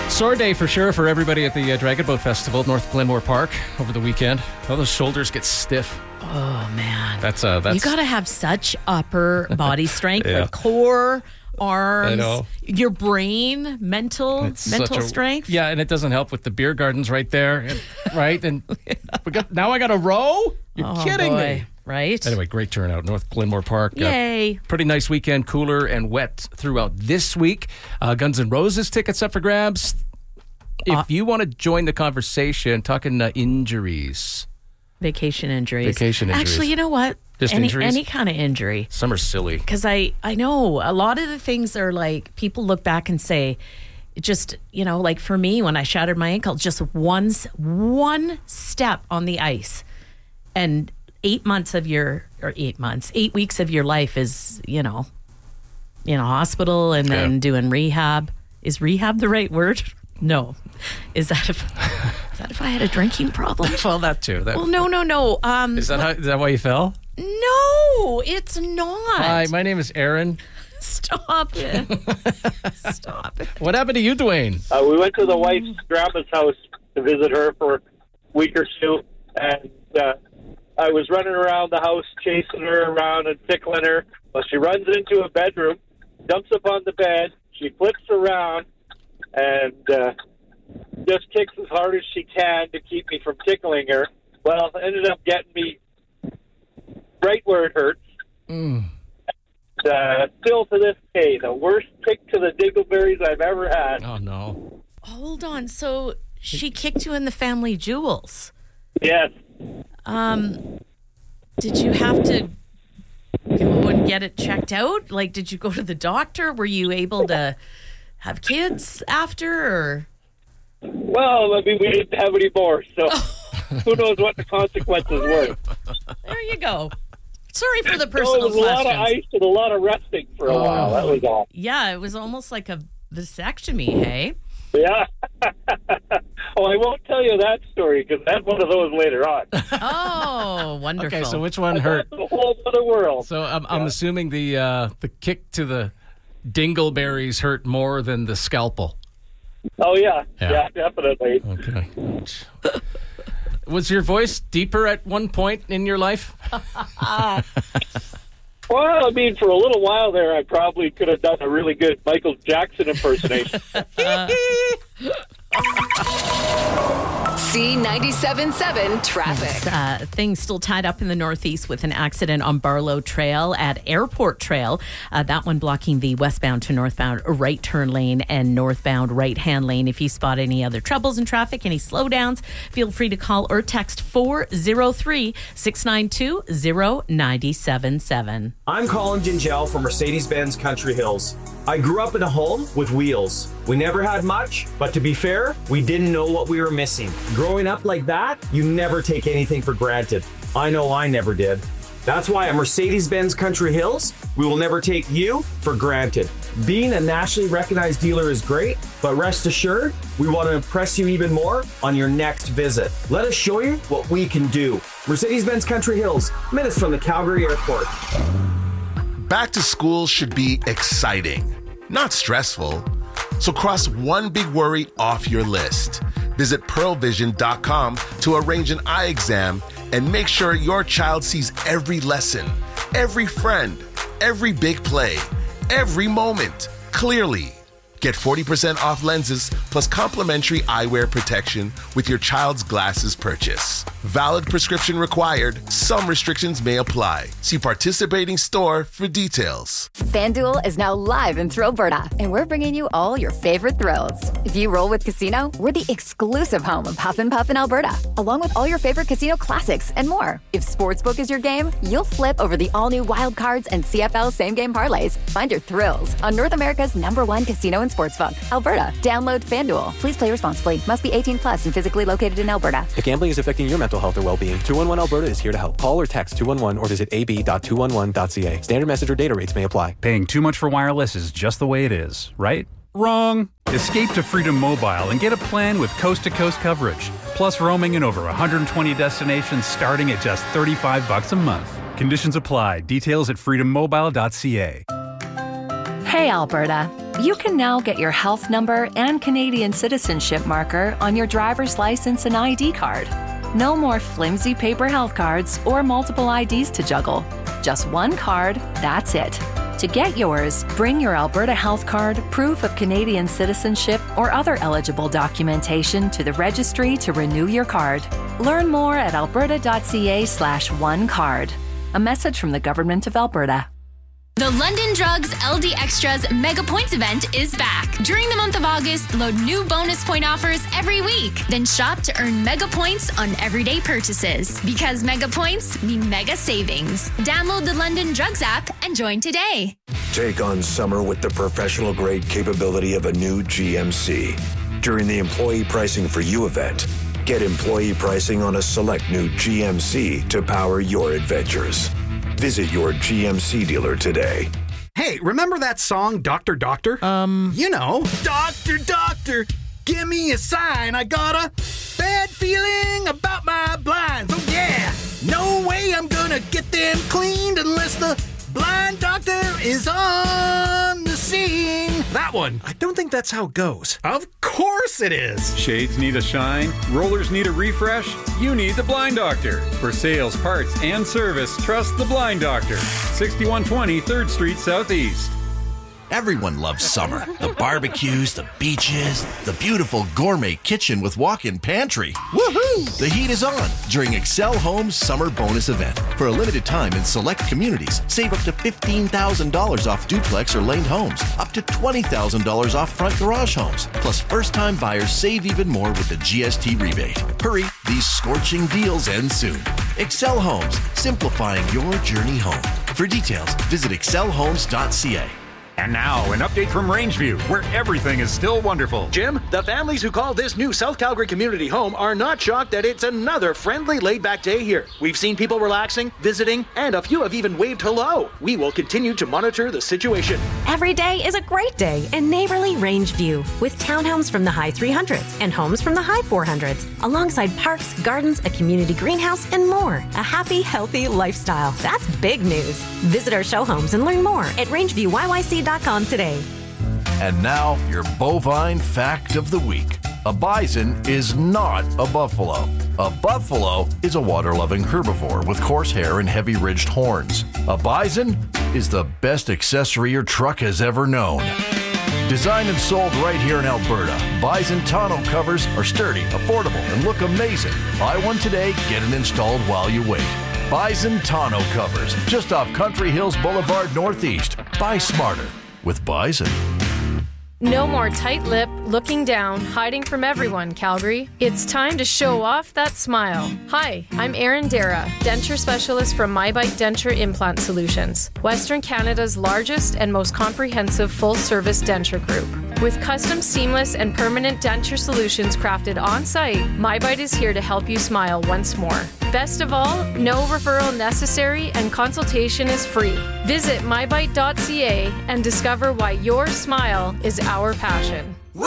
Sore day for sure for everybody at the Dragon Boat Festival at North Glenmore Park over the weekend. All those shoulders get stiff. Oh, man. That's you got to have such upper body strength, Yeah. like core, arms, I know. your brain, mental strength. Yeah, and it doesn't help with the beer gardens right there, right? And now I got a row? You're kidding me. Right? Anyway, great turnout, North Glenmore Park. Yay. Pretty nice weekend, cooler and wet throughout this week. Guns N' Roses tickets up for grabs. If you want to join the conversation, talking injuries. Vacation injuries. Actually, you know what? Just injuries? Any kind of injury. Some are silly. Because I know a lot of the things are like, people look back and say, just, like for me, when I shattered my ankle, just one step on the ice. And 8 weeks of your life is, in a hospital and then doing rehab. Is rehab the right word? No. Is that if I had a drinking problem? Well, that too. Well, no. Is that why you fell? No, it's not. Hi, my name is Aaron. Stop it. Stop it. What happened to you, Dwayne? We went to the wife's grandma's house to visit her for a week or two, and I was running around the house, chasing her around and tickling her. Well, she runs into a bedroom, jumps up on the bed, she flips around, and just kicks as hard as she can to keep me from tickling her. Well, it ended up getting me right where it hurts. Still to this day, the worst kick to the dingleberries I've ever had. Oh, no. Hold on. So she kicked you in the family jewels. Yes. Did you have to go and get it checked out? Like, did you go to the doctor? Were you able to have kids after? Or? Well, I mean, we didn't have any more, so who knows what the consequences were. There you go. Sorry for the It personal was a lot of questions. ice and a lot of resting for a while. That was all. Yeah, it was almost like a vasectomy, hey? Yeah. Oh, I won't tell you that story because that's one of those later on. Oh, wonderful. Okay, so which one hurt? That's a whole other world. So I'm assuming the kick to the dingleberries hurt more than the scalpel. Oh, yeah. Yeah. Yeah, definitely. Okay. Was your voice deeper at one point in your life? Well, I mean, for a little while there, I probably could have done a really good Michael Jackson impersonation. C97.7 traffic. Things still tied up in the Northeast with an accident on Barlow Trail at Airport Trail. That one blocking the westbound to northbound right turn lane and northbound right-hand lane. If you spot any other troubles in traffic, any slowdowns, feel free to call or text 403-692-0977. I'm Colin Gingell from Mercedes-Benz Country Hills. I grew up in a home with wheels. We never had much, but to be fair, we didn't know what we were missing. Growing up like that, you never take anything for granted. I know I never did. That's why at Mercedes-Benz Country Hills, we will never take you for granted. Being a nationally recognized dealer is great, but rest assured, we want to impress you even more on your next visit. Let us show you what we can do. Mercedes-Benz Country Hills, minutes from the Calgary Airport. Back to school should be exciting, not stressful. So cross one big worry off your list. Visit pearlvision.com to arrange an eye exam and make sure your child sees every lesson, every friend, every big play, every moment clearly. Get 40% off lenses plus complimentary eyewear protection with your child's glasses purchase. Valid prescription required. Some restrictions may apply. See participating store for details. FanDuel is now live in Thrillberta, and we're bringing you all your favorite thrills. If you roll with Casino, we're the exclusive home of Huff and Puff in Alberta, along with all your favorite casino classics and more. If Sportsbook is your game, you'll flip over the all-new Wild Cards and CFL same-game parlays. Find your thrills on North America's #1 casino and sportsbook, Alberta. Download FanDuel. Please play responsibly. Must be 18 plus and physically located in Alberta. If gambling is affecting your mental health or well-being, 211 Alberta is here to help. Call or text 211 or visit ab.211.ca. Standard message or data rates may apply. Paying too much for wireless is just the way it is, right? Wrong. Escape to Freedom Mobile and get a plan with coast-to-coast coverage, plus roaming in over 120 destinations starting at just $35 a month. Conditions apply. Details at freedommobile.ca. Hey, Alberta. You can now get your health number and Canadian citizenship marker on your driver's license and ID card. No more flimsy paper health cards or multiple IDs to juggle. Just one card, that's it. To get yours, bring your Alberta Health Card, proof of Canadian citizenship, or other eligible documentation to the registry to renew your card. Learn more at alberta.ca/onecard. A message from the Government of Alberta. The London Drugs LD Extras Mega Points event is back. During the month of August, load new bonus point offers every week. Then shop to earn mega points on everyday purchases. Because mega points mean mega savings. Download the London Drugs app and join today. Take on summer with the professional-grade capability of a new GMC. During the Employee Pricing for You event, get employee pricing on a select new GMC to power your adventures. Visit your GMC dealer today. Hey, remember that song, Doctor, Doctor? You know. Doctor, Doctor, give me a sign. I got a bad feeling about my blinds. Oh, yeah. No way I'm gonna get them cleaned unless the blind doctor is on the scene. That one. I don't think that's how it goes. Of course it is. Shades need a shine, rollers need a refresh, you need the Blind Doctor. For sales, parts, and service, trust the Blind Doctor. 6120 3rd Street Southeast. Everyone loves summer. The barbecues, the beaches, the beautiful gourmet kitchen with walk-in pantry. Woohoo! The heat is on during Excel Homes Summer Bonus Event. For a limited time in select communities, save up to $15,000 off duplex or laned homes, up to $20,000 off front garage homes. Plus, first-time buyers save even more with the GST rebate. Hurry, these scorching deals end soon. Excel Homes, simplifying your journey home. For details, visit excelhomes.ca. And now, an update from Rangeview, where everything is still wonderful. Jim, the families who call this new South Calgary community home are not shocked that it's another friendly, laid-back day here. We've seen people relaxing, visiting, and a few have even waved hello. We will continue to monitor the situation. Every day is a great day in neighborly Rangeview, with townhomes from the high 300s and homes from the high 400s, alongside parks, gardens, a community greenhouse, and more. A happy, healthy lifestyle. That's big news. Visit our show homes and learn more at rangeviewyyc.com today. And now, your bovine fact of the week. A bison is not a buffalo. A buffalo is a water-loving herbivore with coarse hair and heavy ridged horns. A bison is the best accessory your truck has ever known. Designed and sold right here in Alberta, Bison tonneau covers are sturdy, affordable, and look amazing. Buy one today, get it installed while you wait. Bison tonneau covers, just off Country Hills Boulevard Northeast. Buy smarter with Bison. No more tight-lipped, looking down, hiding from everyone, Calgary. It's time to show off that smile. Hi, I'm Erin Dara, denture specialist from MyBite Denture Implant Solutions, Western Canada's largest and most comprehensive full-service denture group. With custom, seamless, and permanent denture solutions crafted on-site, MyBite is here to help you smile once more. Best of all, no referral necessary and consultation is free. Visit mybite.ca and discover why your smile is our passion.